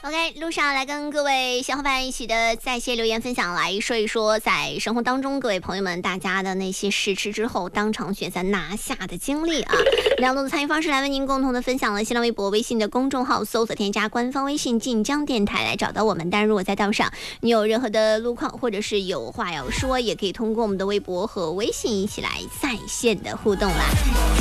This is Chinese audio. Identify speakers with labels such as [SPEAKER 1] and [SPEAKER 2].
[SPEAKER 1] OK， 路上来跟各位小伙伴一起的在线留言分享，来说一说在生活当中各位朋友们大家的那些试吃之后当场选择拿下的经历啊。两种的参与方式来为您共同的分享了新浪微博、微信的公众号，搜索添加官方微信晋江电台来找到我们。但如果在道上你有任何的路况或者是有话要说，也可以通过我们的微博和微信一起来在线的互动啦。